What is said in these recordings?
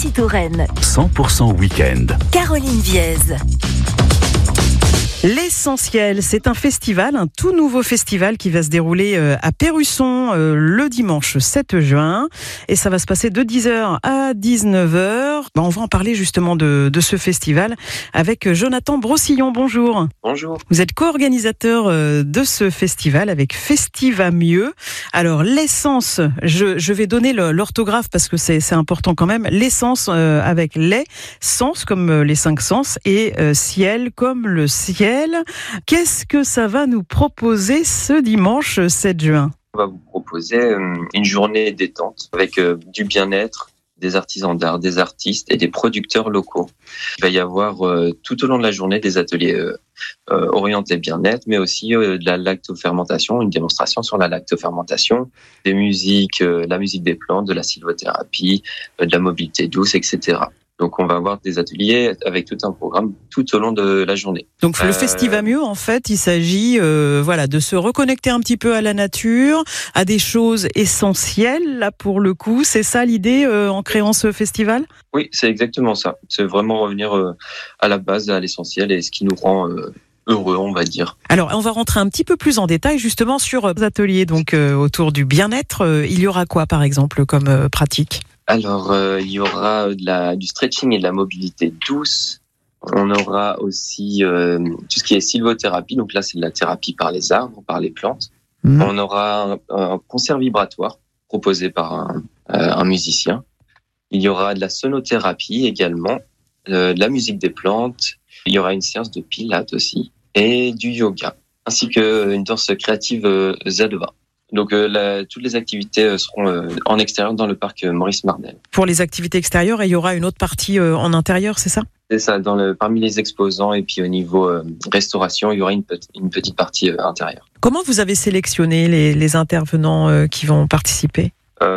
Ici Touraine. 100% week-end. Caroline Viez. L'Essentiel, c'est un festival, un tout nouveau festival qui va se dérouler à Perrusson le dimanche 7 juin. Et ça va se passer de 10h à 19h. On va en parler justement de ce festival avec Jonathan Brossillon. Bonjour. Bonjour. Vous êtes co-organisateur de ce festival avec Festivamieux. Alors l'essence, je vais donner l'orthographe parce que c'est important quand même. L'essence avec les sens comme les 5 sens et ciel comme le ciel. Qu'est-ce que ça va nous proposer ce dimanche 7 juin ? On va vous proposer une journée détente avec du bien-être, des artisans d'art, des artistes et des producteurs locaux. Il va y avoir tout au long de la journée des ateliers orientés bien-être, mais aussi de la lactofermentation, une démonstration sur la lactofermentation, des musiques, la musique des plantes, de la sylvothérapie, de la mobilité douce, etc. Donc, on va avoir des ateliers avec tout un programme tout au long de la journée. Donc, le Festivamieux, en fait, il s'agit de se reconnecter un petit peu à la nature, à des choses essentielles, là, pour le coup. C'est ça l'idée en créant ce festival ? Oui, c'est exactement ça. C'est vraiment revenir à la base, à l'essentiel et ce qui nous rend heureux, on va dire. Alors, on va rentrer un petit peu plus en détail, justement, sur les ateliers donc autour du bien-être. Il y aura quoi, par exemple, comme pratique ? Alors, il y aura du stretching et de la mobilité douce. On aura aussi tout ce qui est sylvothérapie. Donc là, c'est de la thérapie par les arbres, par les plantes. On aura un concert vibratoire proposé par un musicien. Il y aura de la sonothérapie également, de la musique des plantes. Il y aura une séance de pilates aussi et du yoga, ainsi qu'une danse créative Z20. Donc toutes les activités seront en extérieur dans le parc Maurice Mardel. Pour les activités extérieures, il y aura une autre partie en intérieur, c'est ça ? C'est ça, parmi les exposants et puis au niveau restauration, il y aura une petite partie intérieure. Comment vous avez sélectionné les intervenants qui vont participer ?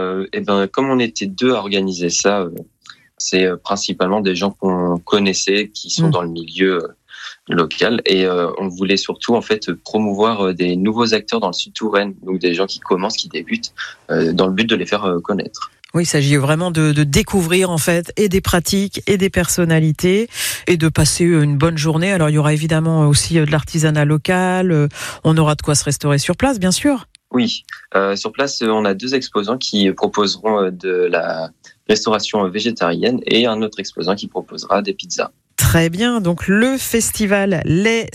Comme on était deux à organiser ça, c'est principalement des gens qu'on connaissait, qui sont dans le milieu local, et on voulait surtout en fait promouvoir des nouveaux acteurs dans le Sud Touraine, donc des gens qui commencent, qui débutent, dans le but de les faire connaître. Oui, il s'agit vraiment de découvrir en fait et des pratiques et des personnalités et de passer une bonne journée. Alors il y aura évidemment aussi de l'artisanat local, on aura de quoi se restaurer sur place, bien sûr. Oui, sur place, on a 2 exposants qui proposeront de la restauration végétarienne et un autre exposant qui proposera des pizzas. Très bien, donc le festival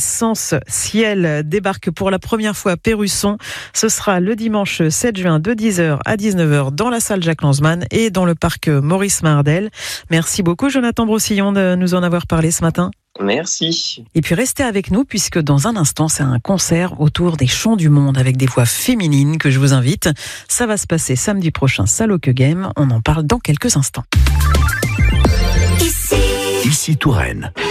L'Essentiel débarque pour la première fois à Perrusson. Ce sera le dimanche 7 juin de 10h à 19h dans la salle Jacques Lanzmann et dans le parc Maurice Mardel. Merci beaucoup Jonathan Brossillon de nous en avoir parlé ce matin. Merci. Et puis restez avec nous puisque dans un instant, c'est un concert autour des chants du monde avec des voix féminines que je vous invite. Ça va se passer samedi prochain, salle au Game. On en parle dans quelques instants. Ici Ici Touraine.